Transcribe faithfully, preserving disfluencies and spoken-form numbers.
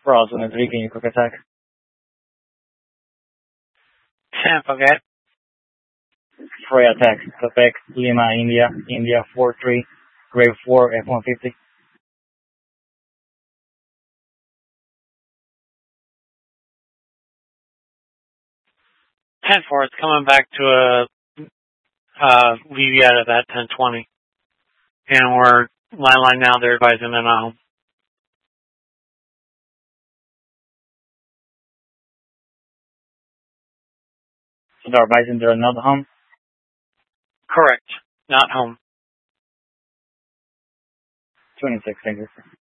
Frost one three, can you quick attack? ten, forget. Freya attack. Quebec, Lima, India, India four three, grade four, F one fifty. ten four, it's coming back to a uh, leave you out of that ten twenty. And we're line line now, they're advising they're not home. So they're advising they're not home? Correct. Not home. twenty-six, thank you.